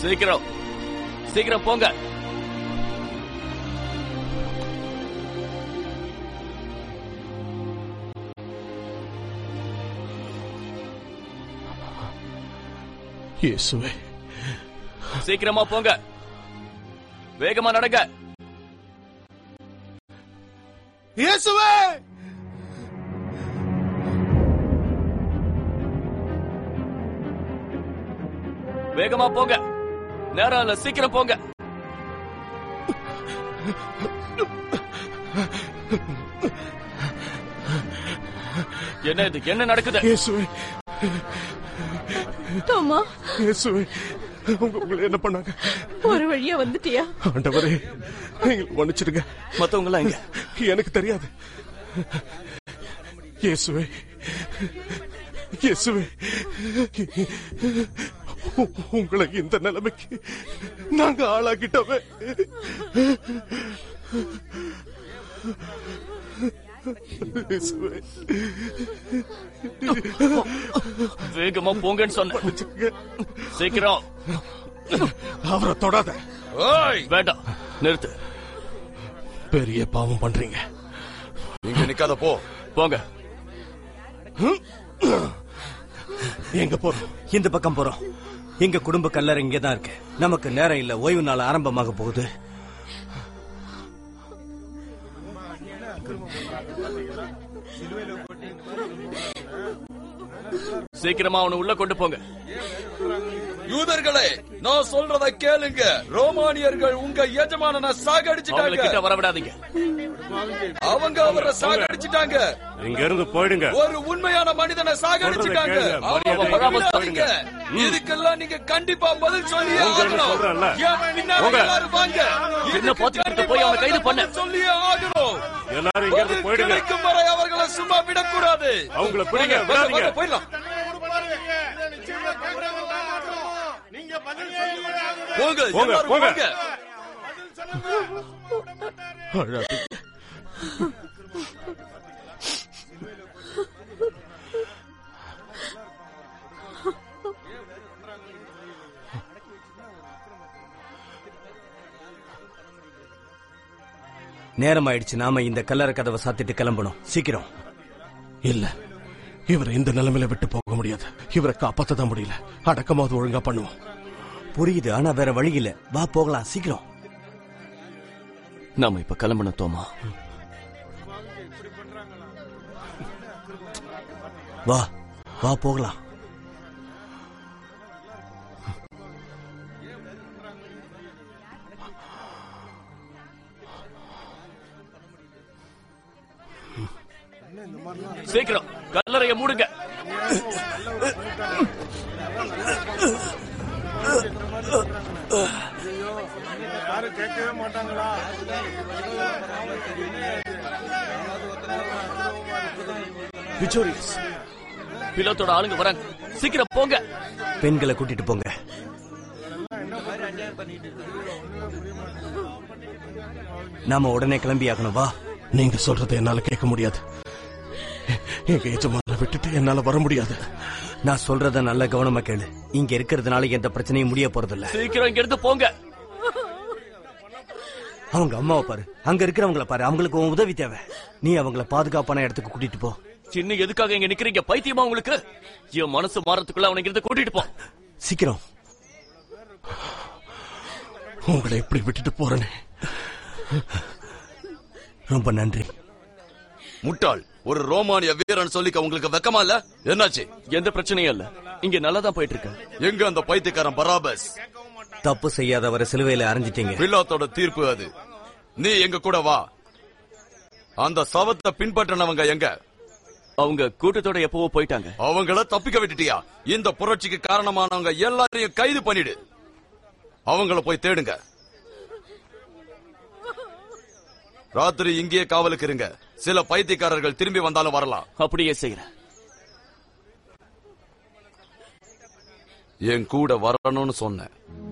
சீக்கிரம் சீக்கிரம் போங்க. இயேசுவே, சீக்கிரமா போங்க. வேகமா நடங்க. இயேசுவே, வேகமா போங்க. நேரம் இல்ல, சீக்கிரம் போங்க. என்ன இது? என்ன நடக்குது? இயேசுவே, தோமா, இயேசுவே, உங்களை என்ன பண்ணாங்க? ஒரு வழியா வந்துட்டியா? ஆண்டவரே, எங்களை மன்னிச்சிடுங்க. மத்தவங்க எல்லாம் எங்க? எனக்கு தெரியாது. இயேசுவே, இயேசுவே, உங்களை இந்த நிலைமைக்கு நாங்க ஆளாக்கிட்டோமே. வேகமா போங்கன்னு சொன்ன. சீக்கிரம். அவரை தொடாத. வேண்டாம், நிறுத்து. பெரிய பாவம் பண்றீங்க. இங்க நிக்காத, போ. போங்க. எங்க போறோம்? இந்த பக்கம் போறோம். எங்க குடும்ப கல்லறை இங்கதான் இருக்கு. நமக்கு நேரம் இல்ல, ஓய்வு நாள் ஆரம்பமாக போகுது. சீக்கிரமா அவனை உள்ள கொண்டு போங்க. யூதர்களே, நான் சொல்றத கேளுங்க. ரோமானியர்கள் உங்க எஜமானனை சாகடிச்சிட்டாங்க. கிட்ட வரவிடாதீங்க. அவங்க அவரை சாகடிச்சிட்டாங்க. இங்க இருந்து போயிடுங்க. ஒரு உண்மையான மனிதனை சாகடிச்சிட்டாங்க. இதுக்கெல்லாம் நீங்க கண்டிப்பா பதில் சொல்லியே ஆகணும். எல்லாரும் வாங்க. என்ன பாத்துக்கிட்டு போய் அவனை கைது பண்ண சொல்லியே ஆகணும். எல்லாரும் இங்க இருந்து போயிடுங்க. கிடைக்கும் வரை அவர்களை சும்மா விடக்கூடாது. அவங்கள பிடிங்க. போயிடலாம். போங்க போங்க போங்க. நேரம் ஆயிடுச்சு. நாம இந்த கல்லறை கதவை சாத்திட்டு கிளம்பணும். சீக்கிரம். இல்ல, இவரை இந்த நிலைமையில விட்டு போக முடியாது. இவரை காப்பாத்ததான் முடியல. அடக்கமாவது ஒழுங்கா பண்ணுவோம். புரியுது, ஆனா வேற வழி இல்ல. வா போகலாம், சீக்கிரம். நாம இப்ப கிளம்பணும் தோமா. வா வா போகலாம். சீக்கிரம் கல்லறைய மூடுங்க. யாரும் கேட்கவே மாட்டாங்களா? விக்டோரியஸ், பிலோத்தோட ஆளுங்க வராங்க. சீக்கிரம் போங்க. பெண்களை கூட்டிட்டு போங்க. நாம உடனே கிளம்பி ஆகணும். வா. நீங்க சொல்றதை என்னால கேட்க முடியாது. எங்க எஜமான விட்டுட்டு என்னால வர முடியாது. நான் சொல்றத நல்ல கவனமா கேளு. இங்க இருக்கிறதுனால எந்த பிரச்சனையும் முடிய போறதில்ல. சீக்கிரம் இங்க இருந்து போங்க. அவங்க அம்மாவை பாரு, அங்க இருக்கிறவங்களை பாரு. அவங்களுக்கு உன் உதவி தேவை. நீ அவங்கள பாதுகாப்பான இடத்துக்கு கூட்டிட்டு போ. சின்ன எதுக்காக இங்க நிக்கிறீங்க? பைத்தியமா உங்களுக்கு? என் மனசு மாறத்துக்குள்ள அவனை இருந்து கூட்டிட்டு போ. சீக்கிரம். உங்களை எப்படி விட்டுட்டு போறேன்னு. ரொம்ப நன்றி. முட்டாள், ஒரு ரோமானிய வீரன் சொல்லிக்க உங்களுக்கு வெக்கமா இல்ல? என்னாச்சு? எந்த பிரச்சனையும் இல்ல, இங்க நல்லா தான் போயிட்டு இருக்க. எங்க அந்த பைத்தியக்காரன் பராபஸ்? தப்பு செய்யாதவரை சிலுவையில அரைஞ்சிட்டீங்க. பிலாத்தோட தீர்ப்பு அது. நீ எங்க கூட வா. அந்த சவத்தை பின்பற்றினவங்க எங்க? அவங்க கூட்டத்தோட எப்பவோ போயிட்டாங்க. அவங்கள தப்பிக்க விட்டுட்டியா? இந்த புரட்சிக்கு காரணமானவங்க எல்லாரையும் கைது பண்ணிடு. அவங்கள போய் தேடுங்க. ராத்திரி இங்கேயே காவலுக்கு இருங்க. சில பைத்தியக்காரர்கள் திரும்பி வந்தாலும் வரலாம். அப்படியே செய்யறேன். என் கூட வரணும்னு சொன்னேன்.